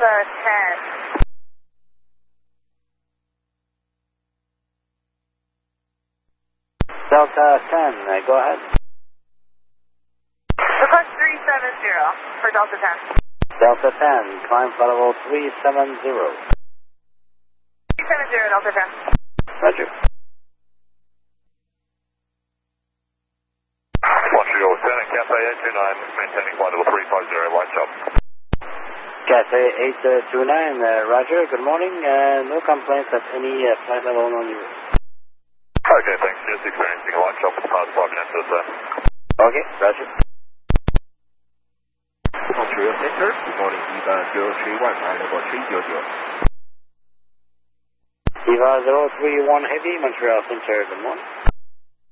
Delta 10. Delta 10, go ahead. Request 370 for Delta 10. Delta 10, climb flight level 370. 370, Delta 10. Roger. Montreal 10 and Cathay 829, maintaining flight level 350, line chop. Cathay 829, Roger, good morning. No complaints at any flight level on you. Okay, thanks. Just experiencing a line chop with the past 5 minutes or so. Okay, Roger. Montreal Center, good morning, EVA 031, flight level 300. EVA 031 Heavy, Montreal Center, good morning.